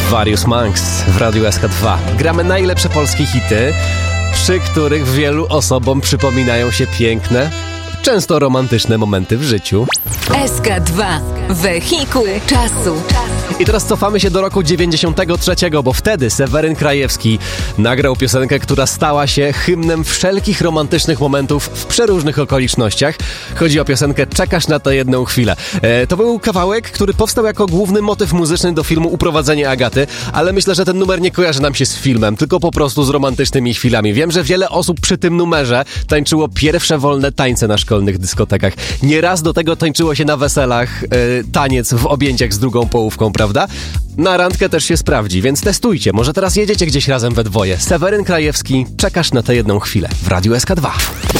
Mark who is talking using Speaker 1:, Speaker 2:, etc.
Speaker 1: Various Monks w Radiu SK2. Gramy najlepsze polskie hity, przy których wielu osobom przypominają się piękne, często romantyczne momenty w życiu.
Speaker 2: SK2. Wehikuł czasu.
Speaker 1: I teraz cofamy się do roku 93, bo wtedy Seweryn Krajewski nagrał piosenkę, która stała się hymnem wszelkich romantycznych momentów w przeróżnych okolicznościach. Chodzi o piosenkę Czekasz na tę jedną chwilę. To był kawałek, który powstał jako główny motyw muzyczny do filmu Uprowadzenie Agaty, ale myślę, że ten numer nie kojarzy nam się z filmem, tylko po prostu z romantycznymi chwilami. Wiem, że wiele osób przy tym numerze tańczyło pierwsze wolne tańce na szkolnych dyskotekach. Nieraz do tego tańczyło się na weselach taniec w objęciach z drugą połówką, prawda? Na randkę też się sprawdzi, więc testujcie. Może teraz jedziecie gdzieś razem we dwoje. Seweryn Krajewski, Czekasz na tę jedną chwilę w Radiu SK2.